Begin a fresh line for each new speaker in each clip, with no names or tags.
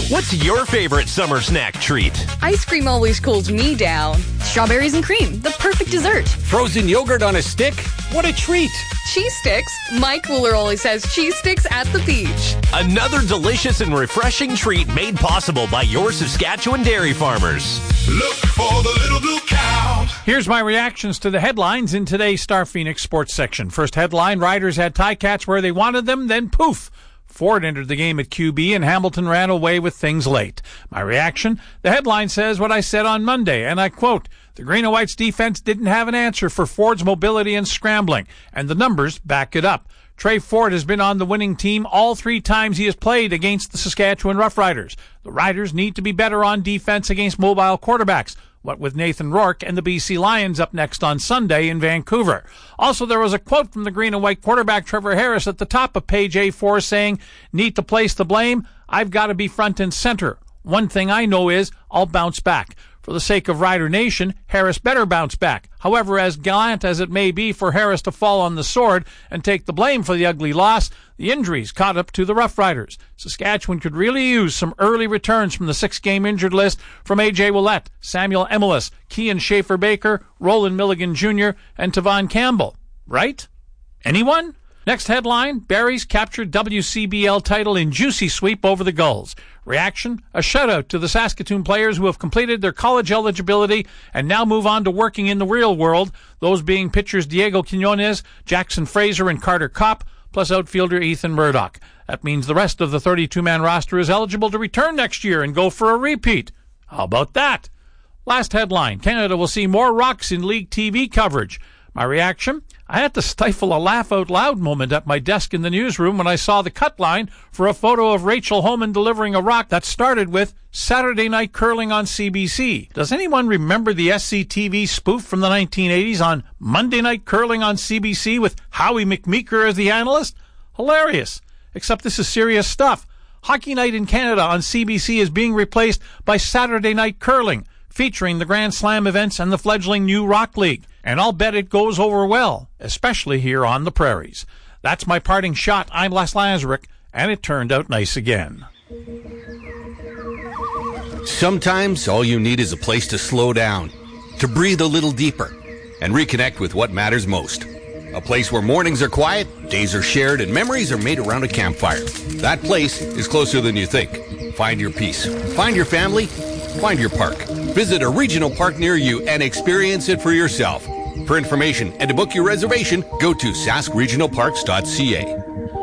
What's your favorite summer snack treat?
Ice cream always cools me down. Strawberries and cream, the perfect dessert.
Frozen yogurt on a stick? What a treat!
Cheese sticks? My cooler always has cheese sticks at the beach.
Another delicious and refreshing treat made possible by your Saskatchewan dairy farmers.
Look for the little blue cow.
Here's my reactions to the headlines in today's Star Phoenix sports section. First headline, Riders had Ticats where they wanted them, then poof. Ford entered the game at QB and Hamilton ran away with things late. My reaction, the headline says what I said on Monday, and I quote, the Green and White's defense didn't have an answer for Ford's mobility and scrambling, and the numbers back it up. Trey Ford has been on the winning team all 3 times he has played against the Saskatchewan Roughriders. The Riders need to be better on defense against mobile quarterbacks. What with Nathan Rourke and the BC Lions up next on Sunday in Vancouver. Also, there was a quote from the Green and White quarterback Trevor Harris at the top of page A4 saying, need to place the blame? I've got to be front and center. One thing I know is I'll bounce back. For the sake of Rider Nation, Harris better bounce back. However, as gallant as it may be for Harris to fall on the sword and take the blame for the ugly loss, the injuries caught up to the Rough Riders. Saskatchewan could really use some early returns from the 6-game injured list from A.J. Ouellette, Samuel Emelis, Kean Schaefer-Baker, Roland Milligan Jr., and Tavon Campbell. Right? Anyone? Next headline, Barries captured WCBL title in juicy sweep over the Gulls. Reaction, a shutout to the Saskatoon players who have completed their college eligibility and now move on to working in the real world, those being pitchers Diego Quinones, Jackson Fraser, and Carter Kopp, plus outfielder Ethan Murdoch. That means the rest of the 32-man roster is eligible to return next year and go for a repeat. How about that? Last headline, Canada will see more rocks in league TV coverage. My reaction? I had to stifle a laugh out loud moment at my desk in the newsroom when I saw the cut line for a photo of Rachel Homan delivering a rock that started with Saturday Night Curling on CBC. Does anyone remember the SCTV spoof from the 1980s on Monday Night Curling on CBC with Howie McMeeker as the analyst? Hilarious. Except this is serious stuff. Hockey Night in Canada on CBC is being replaced by Saturday Night Curling, featuring the Grand Slam events and the fledgling new Rock League. And I'll bet it goes over well, especially here on the prairies. That's my parting shot. I'm Les Lazaruk, and it turned out nice again.
Sometimes all you need is a place to slow down, to breathe a little deeper, and reconnect with what matters most. A place where mornings are quiet, days are shared, and memories are made around a campfire. That place is closer than you think. Find your peace. Find your family. Find your park. Visit a regional park near you and experience it for yourself. For information and to book your reservation, go to saskregionalparks.ca.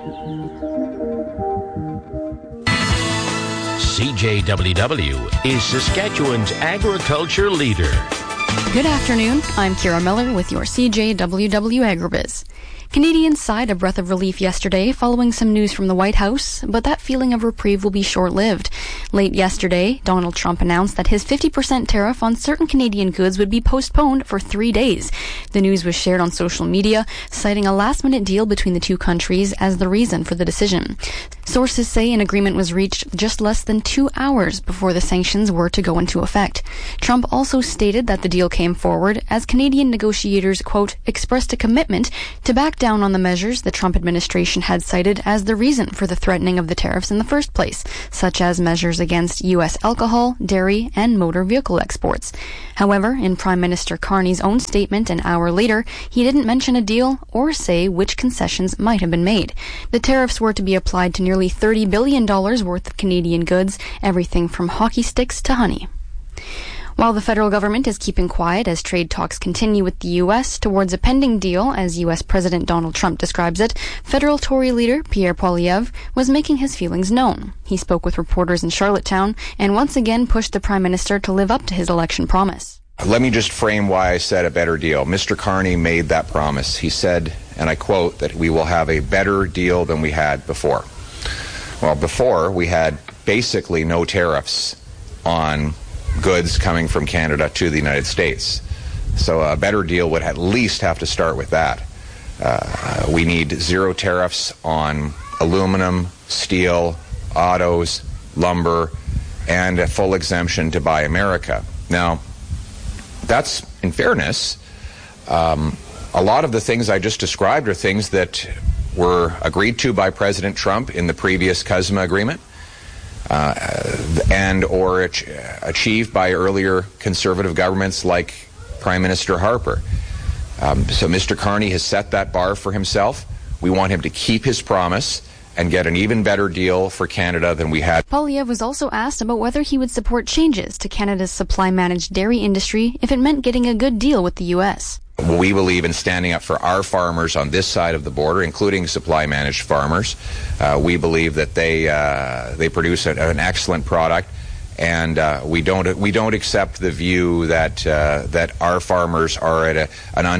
CJWW is Saskatchewan's agriculture leader.
Good afternoon. I'm Kira Miller with your CJWW Agribiz. Canadians sighed a breath of relief yesterday following some news from the White House, but that feeling of reprieve will be short-lived. Late yesterday, Donald Trump announced that his 50% tariff on certain Canadian goods would be postponed for 3 days. The news was shared on social media, citing a last-minute deal between the two countries as the reason for the decision. Sources say an agreement was reached just less than 2 hours before the sanctions were to go into effect. Trump also stated that the deal came forward as Canadian negotiators, quote, expressed a commitment to back down on the measures the Trump administration had cited as the reason for the threatening of the tariffs in the first place, such as measures against U.S. alcohol, dairy, and motor vehicle exports. However, in Prime Minister Carney's own statement an hour later, he didn't mention a deal or say which concessions might have been made. The tariffs were to be applied to nearly $30 billion worth of Canadian goods, everything from hockey sticks to honey. While the federal government is keeping quiet as trade talks continue with the U.S. towards a pending deal, as U.S. President Donald Trump describes it, federal Tory leader Pierre Poilievre was making his feelings known. He spoke with reporters in Charlottetown and once again pushed the Prime Minister to live up to his election promise.
Let me just frame why I said a better deal. Mr. Carney made that promise. He said, and I quote, that we will have a better deal than we had before. Well, before we had basically no tariffs on goods coming from Canada to the United States. So a better deal would at least have to start with that. We need zero tariffs on aluminum, steel, autos, lumber, and a full exemption to Buy America. Now, that's, in fairness, a lot of the things I just described are things that were agreed to by President Trump in the previous CUSMA agreement. and or achieved by earlier conservative governments like Prime Minister Harper. So Mr. Carney has set that bar for himself. We want him to keep his promise and get an even better deal for Canada than we had.
Poilievre was also asked about whether he would support changes to Canada's supply-managed dairy industry if it meant getting a good deal with the U.S.
We believe in standing up for our farmers on this side of the border, including supply-managed farmers. We believe that they produce an excellent product, and we don't accept the view that our farmers are at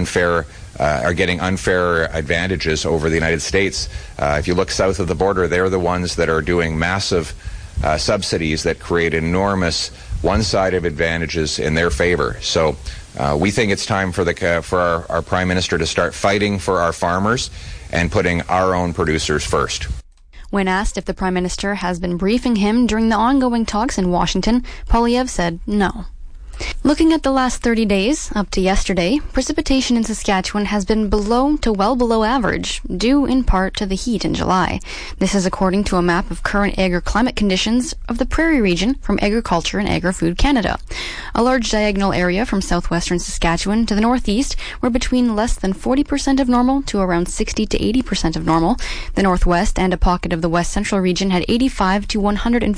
are getting unfair advantages over the United States. If you look south of the border, they're the ones that are doing massive subsidies that create enormous one-sided advantages in their favor. So we think it's time for our Prime Minister to start fighting for our farmers and putting our own producers first.
When asked if the Prime Minister has been briefing him during the ongoing talks in Washington, Poilievre said no. Looking at the last 30 days, up to yesterday, precipitation in Saskatchewan has been below to well below average, due in part to the heat in July. This is according to a map of current agri-climate conditions of the Prairie region from Agriculture and Agri-Food Canada. A large diagonal area from southwestern Saskatchewan to the northeast were between less than 40% of normal to around 60 to 80% of normal. The northwest and a pocket of the west central region had 85 to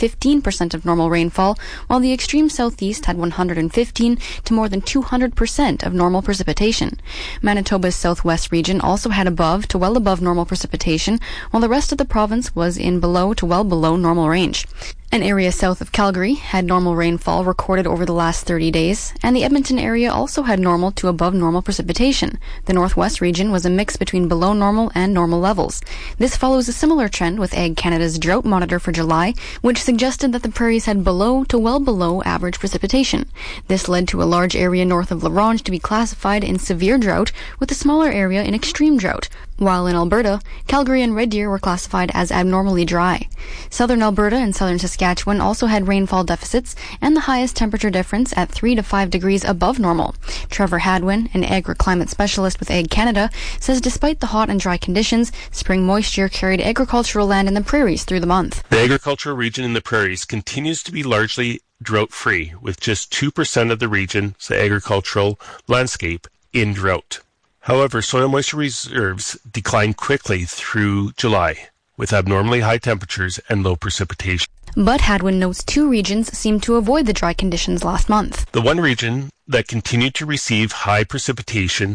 115% of normal rainfall, while the extreme southeast had 115 to more than 200% of normal precipitation. Manitoba's southwest region also had above to well above normal precipitation, while the rest of the province was in below to well below normal range. An area south of Calgary had normal rainfall recorded over the last 30 days, and the Edmonton area also had normal to above normal precipitation. The northwest region was a mix between below normal and normal levels. This follows a similar trend with Ag Canada's drought monitor for July, which suggested that the prairies had below to well below average precipitation. This led to a large area north of La Ronge to be classified in severe drought, with a smaller area in extreme drought, while in Alberta, Calgary and Red Deer were classified as abnormally dry. Southern Alberta and southern Saskatchewan also had rainfall deficits and the highest temperature difference at 3 to 5 degrees above normal. Trevor Hadwin, an agri-climate specialist with Ag Canada, says despite the hot and dry conditions, spring moisture carried agricultural land in the prairies through the month.
The agricultural region in the prairies continues to be largely drought-free, with just 2% of the region's agricultural landscape in drought. However, soil moisture reserves declined quickly through July, with abnormally high temperatures and low precipitation.
But Hadwin notes 2 regions seemed to avoid the dry conditions last month.
The one region that continued to receive high precipitation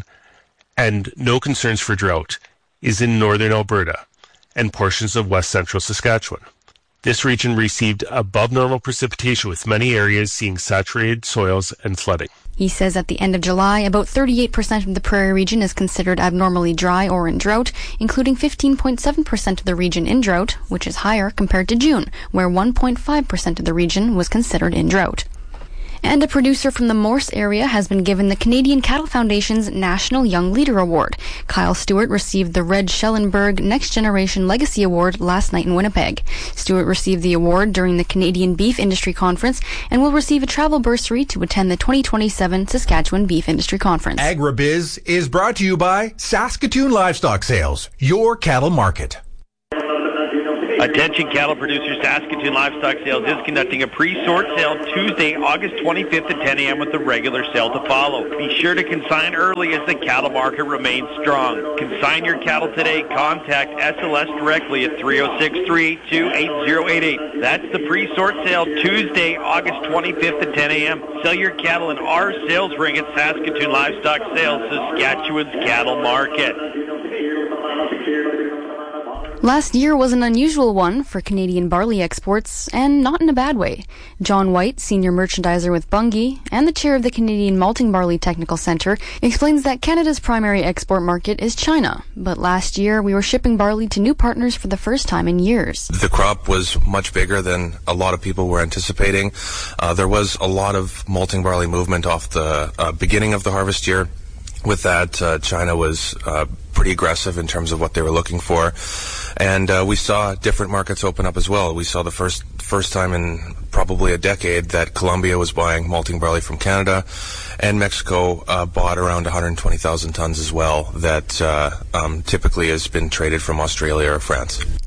and no concerns for drought is in northern Alberta and portions of west central Saskatchewan. This region received above normal precipitation, with many areas seeing saturated soils and flooding.
He says at the end of July, about 38% of the prairie region is considered abnormally dry or in drought, including 15.7% of the region in drought, which is higher compared to June, where 1.5% of the region was considered in drought. And a producer from the Morse area has been given the Canadian Cattle Foundation's National Young Leader Award. Kyle Stewart received the Red Schellenberg Next Generation Legacy Award last night in Winnipeg. Stewart received the award during the Canadian Beef Industry Conference and will receive a travel bursary to attend the 2027 Saskatchewan Beef Industry Conference.
AgriBiz is brought to you by Saskatoon Livestock Sales, your cattle market.
Attention cattle producers, Saskatoon Livestock Sales is conducting a pre-sort sale Tuesday, August 25th at 10 a.m. with the regular sale to follow. Be sure to consign early as the cattle market remains strong. Consign your cattle today. Contact SLS directly at 306-382-8088. That's the pre-sort sale Tuesday, August 25th at 10 a.m. Sell your cattle in our sales ring at Saskatoon Livestock Sales, Saskatchewan's cattle market.
Last year was an unusual one for Canadian barley exports, and not in a bad way. John White, senior merchandiser with Bunge and the chair of the Canadian Malting Barley Technical Centre, explains that Canada's primary export market is China. But last year, we were shipping barley to new partners for the first time in years.
The crop was much bigger than a lot of people were anticipating. There was a lot of malting barley movement off the beginning of the harvest year. With that, China was pretty aggressive in terms of what they were looking for, and we saw different markets open up as well. We saw the first time in probably a decade that Colombia was buying malting barley from Canada, and Mexico bought around 120,000 tons as well that typically has been traded from Australia or France.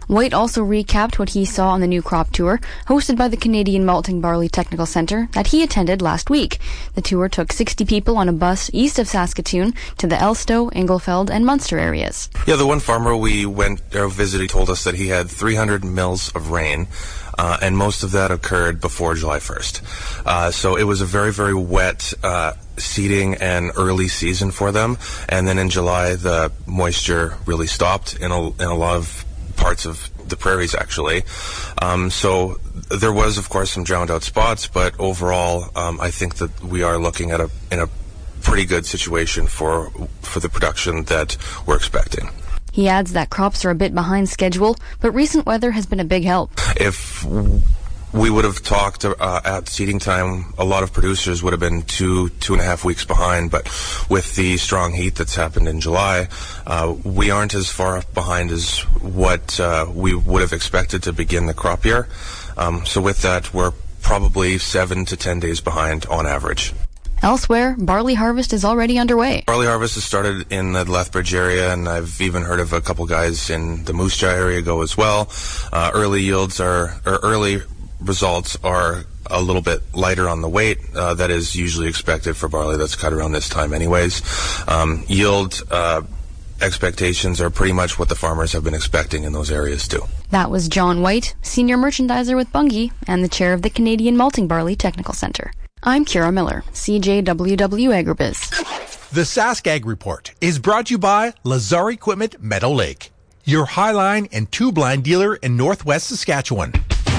White also recapped what he saw on the new crop tour, hosted by the Canadian Malting Barley Technical Centre, that he attended last week. The tour took 60 people on a bus east of Saskatoon to the Elstow, Inglefeld, and Munster areas.
Yeah, the one farmer we visited told us that he had 300 mils of rain, and most of that occurred before July 1st. So it was a very, very wet seeding and early season for them. And then in July, the moisture really stopped in a lot of parts of the prairies, actually. So there was, of course, some drowned out spots, but overall, I think that we are looking at in a pretty good situation for the production that we're expecting.
He adds that crops are a bit behind schedule, but recent weather has been a big help.
If we would have talked at seeding time, a lot of producers would have been 2.5 weeks behind, but with the strong heat that's happened in July, we aren't as far behind as what we would have expected to begin the crop year. So with that, we're probably 7 to 10 days behind on average.
Elsewhere, barley harvest is already underway.
Barley harvest has started in the Lethbridge area, and I've even heard of a couple guys in the Moose Jaw area go as well. Early results are a little bit lighter on the weight. That is usually expected for barley that's cut around this time anyways. Yield expectations are pretty much what the farmers have been expecting in those areas too.
That was John White, Senior Merchandiser with Bunge and the Chair of the Canadian Malting Barley Technical Centre. I'm Kira Miller, CJWW Agribiz.
The Sask Ag Report is brought to you by Lazar Equipment Meadow Lake, your highline and tube-line dealer in Northwest Saskatchewan.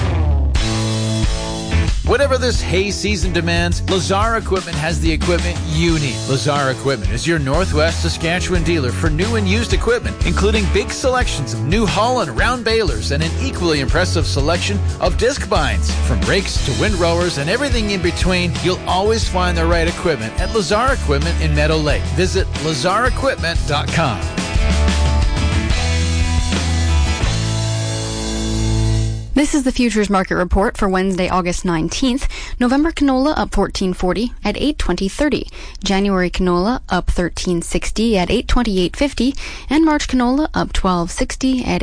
Whatever this hay season demands, Lazar Equipment has the equipment you need. Lazar Equipment is your Northwest Saskatchewan dealer for new and used equipment, including big selections of new hull and round balers and an equally impressive selection of disc binds. From rakes to windrowers and everything in between, you'll always find the right equipment at Lazar Equipment in Meadow Lake. Visit lazarequipment.com.
This is the Futures Market Report for Wednesday, August 19th. November canola up $14.40 at $8.20.30. January canola up $13.60 at $8.28.50. And March canola up $12.60 at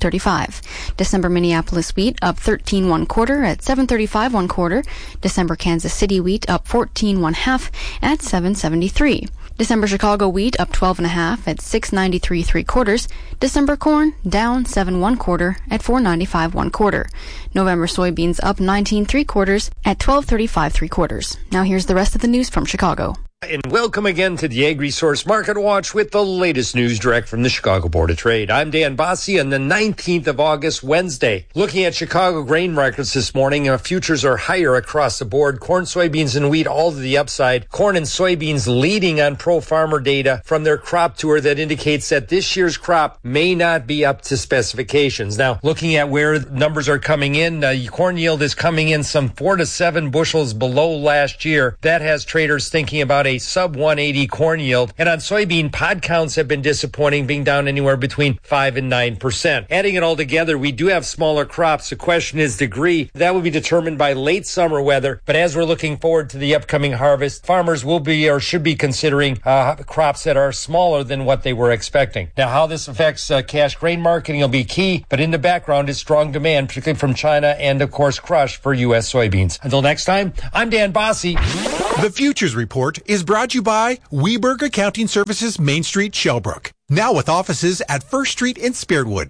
$835. December Minneapolis wheat up $13.25 at $7.35.25. December Kansas City wheat up $14.50 at $7.73. December Chicago wheat up 12.5 at $6.93.75. December corn down 7.25 at $4.95.25. November soybeans up 19.75 at $12.35.75. Now here's the rest of the news from Chicago.
And welcome again to the AgriSource Market Watch with the latest news direct from the Chicago Board of Trade. I'm Dan Bossie on the 19th of August, Wednesday. Looking at Chicago grain markets this morning, futures are higher across the board. Corn, soybeans, and wheat all to the upside. Corn and soybeans leading on pro-farmer data from their crop tour that indicates that this year's crop may not be up to specifications. Now, looking at where numbers are coming in, corn yield is coming in some 4 to 7 bushels below last year. That has traders thinking about a sub 180 corn yield. And on soybean, pod counts have been disappointing, being down anywhere between 5 and 9%. Adding it all together, we do have smaller crops. The question is degree. That will be determined by late summer weather. But as we're looking forward to the upcoming harvest, farmers will be or should be considering crops that are smaller than what they were expecting. Now, how this affects cash grain marketing will be key, but in the background is strong demand, particularly from China and, of course, crush for U.S. soybeans. Until next time, I'm Dan Bossie.
The Futures Report is brought to you by Weberg Accounting Services, Main Street, Shellbrook. Now with offices at First Street in Spiritwood.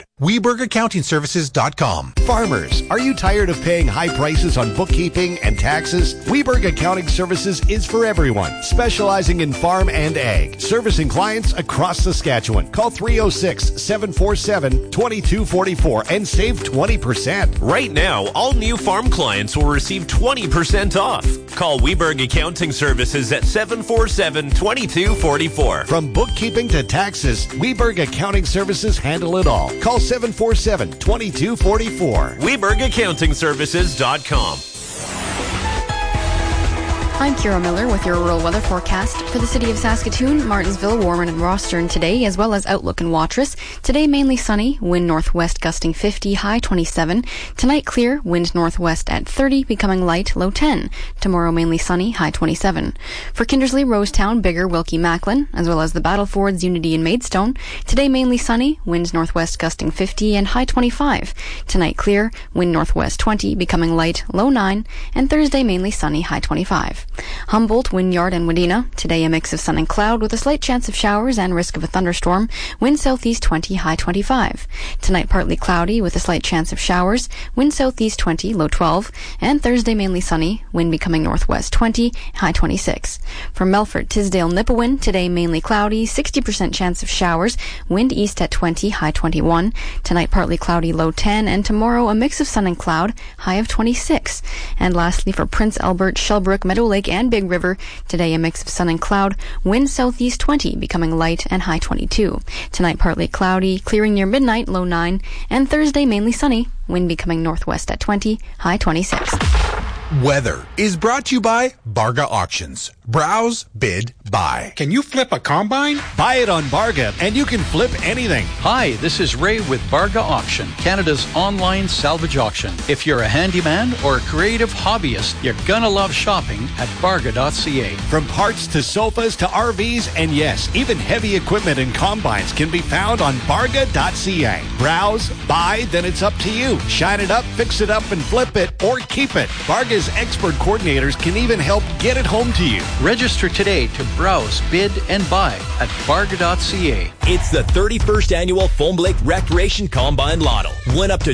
WebergAccountingServices.com.
Farmers, are you tired of paying high prices on bookkeeping and taxes? Weberg Accounting Services is for everyone, specializing in farm and ag, servicing clients across Saskatchewan. Call 306-747-2244 and save 20%.
Right now, all new farm clients will receive 20% off. Call Weberg Accounting Services at 747-2244.
From bookkeeping to taxes, Weberg Accounting Services handle it all. Call 747-2244.
WebergAccountingServices.com.
I'm Kira Miller with your rural weather forecast. For the city of Saskatoon, Martinsville, Warren and Rostern today, as well as Outlook and Watrous. Today mainly sunny, wind northwest gusting 50, high 27. Tonight clear, wind northwest at 30, becoming light, low 10. Tomorrow mainly sunny, high 27. For Kindersley, Rosetown, Bigger, Wilkie, Macklin, as well as the Battlefords, Unity and Maidstone. Today mainly sunny, wind northwest gusting 50 and high 25. Tonight clear, wind northwest 20, becoming light, low 9. And Thursday mainly sunny, high 25. Humboldt, Wynyard and Wadena. Today a mix of sun and cloud with a slight chance of showers and risk of a thunderstorm. Wind southeast 20, high 25. Tonight partly cloudy with a slight chance of showers. Wind southeast 20, low 12. And Thursday mainly sunny. Wind becoming northwest 20, high 26. From Melfort, Tisdale, Nipawin. Today mainly cloudy, 60% chance of showers. Wind east at 20, high 21. Tonight partly cloudy, low 10. And tomorrow a mix of sun and cloud, high of 26. And lastly for Prince Albert, Shellbrook, Meadow Lake and Big River. Today a mix of sun and cloud. Wind southeast 20, becoming light and high 22. Tonight partly cloudy, clearing near midnight, low 9. And Thursday mainly sunny. Wind becoming northwest at 20, high 26.
Weather is brought to you by Barga Auctions. Browse, bid, buy.
Can you flip a combine?
Buy it on Barga and you can flip anything.
Hi, this is Ray with Barga Auction, Canada's online salvage auction. If you're a handyman or a creative hobbyist, you're gonna love shopping at barga.ca.
From parts to sofas to RVs, and yes, even heavy equipment and combines can be found on barga.ca. Browse, buy, then it's up to you. Shine it up, fix it up, and flip it, or keep it. Barga's expert coordinators can even help get it home to you.
Register today to browse, bid, and buy at barga.ca.
It's the 31st annual Foam Lake Recreation Combine Lotto. Win up to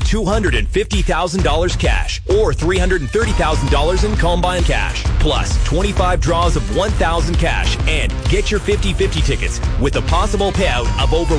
$250,000 cash or $330,000 in combine cash. Plus 25 draws of $1,000 cash and get your 50-50 tickets with a possible payout of over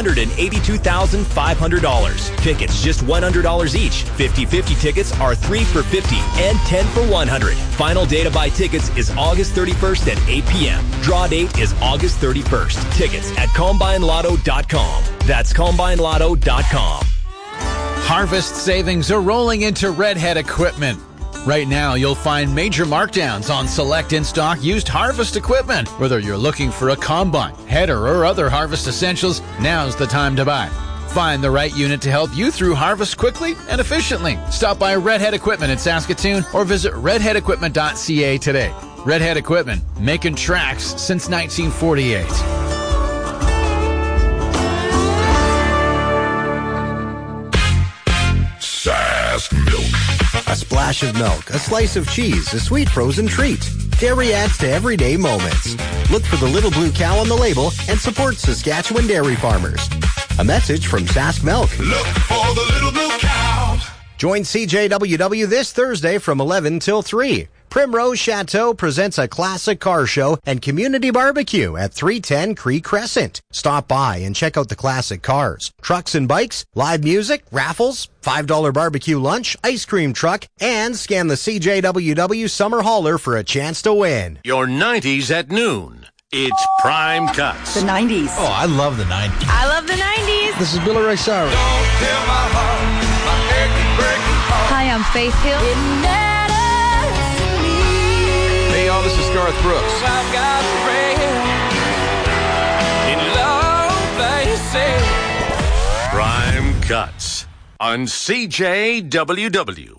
$182,500. Tickets just $100 each. 50-50 tickets are 3 for $50 and 10 for $100. Final day to buy tickets is August 31st at 8 p.m. Draw date is August 31st. Tickets at CombineLotto.com. That's CombineLotto.com.
Harvest savings are rolling into Redhead Equipment. Right now, you'll find major markdowns on select in-stock used harvest equipment. Whether you're looking for a combine, header, or other harvest essentials, now's the time to buy. Find the right unit to help you through harvest quickly and efficiently. Stop by Redhead Equipment in Saskatoon or visit redheadequipment.ca today. Redhead Equipment, making tracks since 1948.
Sask Milk.
A splash of milk, a slice of cheese, a sweet frozen treat. Dairy adds to everyday moments. Look for the little blue cow on the label and support Saskatchewan dairy farmers. A message from Sask Milk.
Look for the little blue cow.
Join CJWW this Thursday from 11 till 3. Primrose Chateau presents a classic car show and community barbecue at 310 Creek Crescent. Stop by and check out the classic cars, trucks and bikes, live music, raffles, $5 barbecue lunch, ice cream truck, and scan the CJWW Summer Hauler for a chance to win.
Your 90s at noon. It's Prime Cuts.
The 90s.
Oh, I love the 90s.
I love the 90s.
This is Billy Ray Cyrus.
Hi, I'm Faith Hill.
Hey, y'all, this is Garth Brooks.
I've got a friend in low places.
Prime Cuts on CJWW.